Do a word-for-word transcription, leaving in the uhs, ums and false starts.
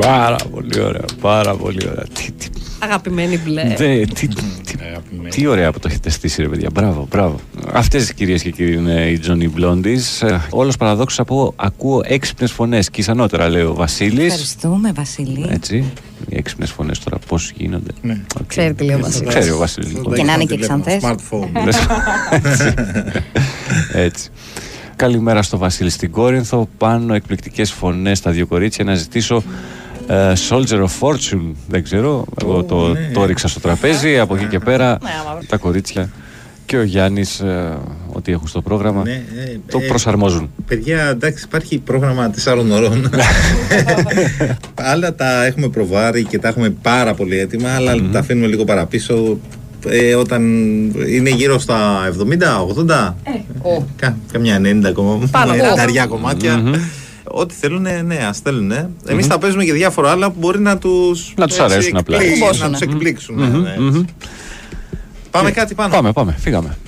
Πάρα πολύ ωραία, πάρα πολύ ωραία. Τι, τι... Αγαπημένη μπλε. Ναι, τι, τι, τι ωραία που το έχετε στήσει, ρε παιδιά. Μπράβο, μπράβο. Αυτές, κυρίες και κύριοι, είναι οι Johnny Blondies. Όλος παραδόξως ακούω, ακούω έξυπνες φωνές. Και ισανότερα, λέει ο Βασίλης. Ευχαριστούμε, Βασίλη. Έτσι. Οι έξυπνες φωνές τώρα πώς γίνονται. Ναι. Okay. Ξέρει τι λέει ο Βασίλης. Ξέρει ο Βασίλης. Και να είναι και ξανθές. Smartphone. Έτσι. Έτσι. Καλημέρα στο Βασίλη στην Κόρινθο. Πάνω εκπληκτικές φωνές στα δύο κορίτσια. Να ζητήσω uh, Soldier of Fortune. Δεν ξέρω. Εγώ oh, το, ναι. το ρίξα στο τραπέζι. Από εκεί και πέρα τα κορίτσια και ο Γιάννης uh, ό,τι έχουν στο πρόγραμμα ναι, ε, το ε, προσαρμόζουν. Παιδιά, εντάξει, υπάρχει πρόγραμμα τεσσάρων ωρών. Άλλα τα έχουμε προβάρει και τα έχουμε πάρα πολύ έτοιμα, αλλά mm-hmm. τα αφήνουμε λίγο παραπίσω. Ε, όταν είναι γύρω στα εβδομήντα ογδόντα, ε, ε, κα, καμιά ενενήντα κομμάτια. Mm-hmm. Ό,τι θέλουν, ναι, ας στέλνουν. Mm-hmm. Εμείς τα παίζουμε και διάφορα άλλα που μπορεί να τους, να τους αρέσουν απλά. Να τους εκπλήξουν. Mm-hmm. Ναι, πάμε κάτι πάνω. Πάμε, πάμε, φύγαμε.